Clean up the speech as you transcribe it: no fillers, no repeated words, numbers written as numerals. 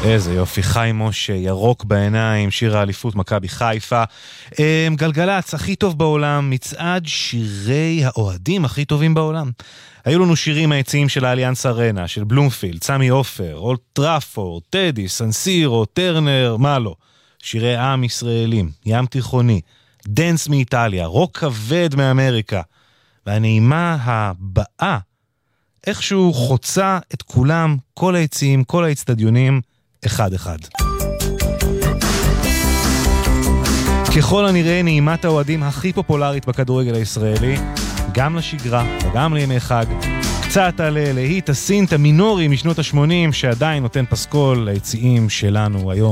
איזה יופי, חיים משה, ירוק בעיניים, שיר האליפות מכבי חיפה. גלגלץ הכי טוב בעולם, מצעד שירי האוהדים הכי טובים בעולם. היו לנו שירים היציעים של האליאנס ארנה, של בלומפילד, סמי אופר, אולד טראפורד, טדי, סנסירו, טרנר, מה לא. שירי עם ישראלים, ים תיכוני, דנס מאיטליה, רוק כבד מאמריקה. והנעימה הבאה, איכשהו חוצה את כולם, כל היציעים, כל האצטדיונים, אחד אחד. ככל הנראה נעימת האוהדים הכי פופולרית בכדורגל הישראלי, גם לשגרה וגם לימי חג, קצת על להיט הסינט המינורי משנות ה-80 שעדיין נותן פסקול ליציעים שלנו היום.